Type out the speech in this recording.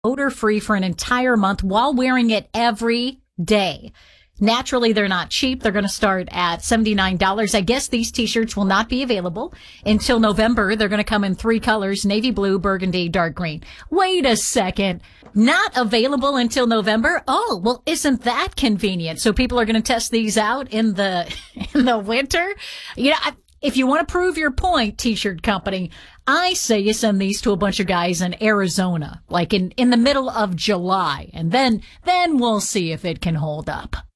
odor-free for an entire month while wearing it every day. Naturally, they're not cheap. They're going to start at $79. I guess these t-shirts will not be available until November. They're going to come in 3 colors: navy blue, burgundy, dark green. Wait a second. Not available until November? Oh, well, isn't that convenient? So people are going to test these out in the winter? If you want to prove your point, t-shirt company, I say you send these to a bunch of guys in Arizona, like in the middle of July, and then we'll see if it can hold up.